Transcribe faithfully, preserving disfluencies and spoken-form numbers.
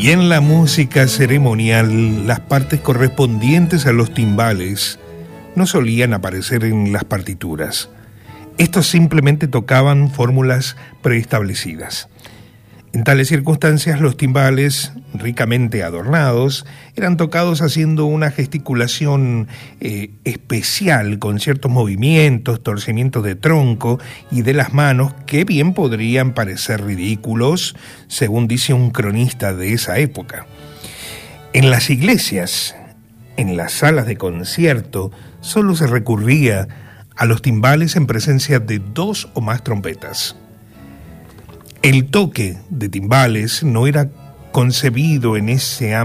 Y en la música ceremonial, las partes correspondientes a los timbales no solían aparecer en las partituras. Estos simplemente tocaban fórmulas preestablecidas. En tales circunstancias, los timbales, ricamente adornados, eran tocados haciendo una gesticulación eh, especial, con ciertos movimientos, torcimientos de tronco y de las manos que bien podrían parecer ridículos, según dice un cronista de esa época. En las iglesias, en las salas de concierto, solo se recurría a los timbales en presencia de dos o más trompetas. El toque de timbales no era concebido en ese ámbito